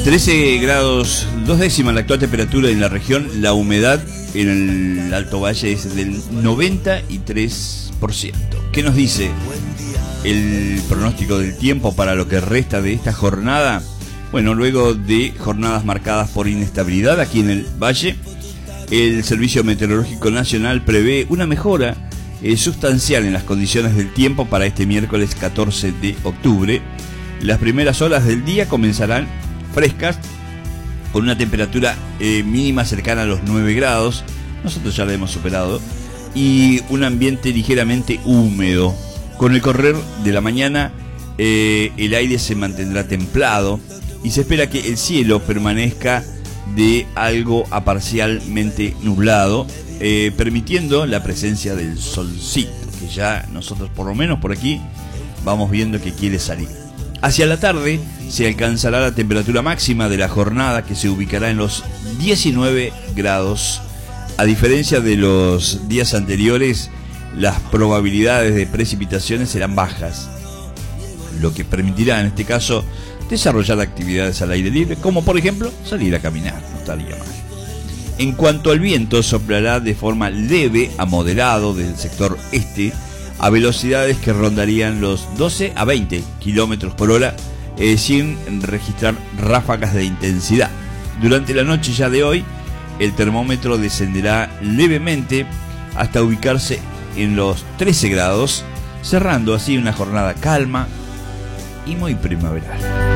13 grados 2 décimas la actual temperatura en la región. La humedad en el Alto Valle es del 93%. ¿Qué nos dice el pronóstico del tiempo para lo que resta de esta jornada? Bueno, luego de jornadas marcadas por inestabilidad aquí en el Valle, el Servicio Meteorológico Nacional prevé una mejora sustancial en las condiciones del tiempo para este miércoles 14 de octubre. Las primeras horas del día comenzarán frescas, con una temperatura mínima cercana a los 9 grados, nosotros ya la hemos superado, y un ambiente ligeramente húmedo. Con el correr de la mañana, el aire se mantendrá templado y se espera que el cielo permanezca de algo a parcialmente nublado, permitiendo la presencia del solcito, que ya nosotros por lo menos por aquí vamos viendo que quiere salir. Hacia la tarde se alcanzará la temperatura máxima de la jornada, que se ubicará en los 19 grados. A diferencia de los días anteriores, las probabilidades de precipitaciones serán bajas, lo que permitirá en este caso desarrollar actividades al aire libre, como por ejemplo salir a caminar, no estaría mal. En cuanto al viento, soplará de forma leve a moderado del sector este, a velocidades que rondarían los 12 a 20 kilómetros por hora, sin registrar ráfagas de intensidad. Durante la noche ya de hoy, el termómetro descenderá levemente hasta ubicarse en los 13 grados, cerrando así una jornada calma y muy primaveral.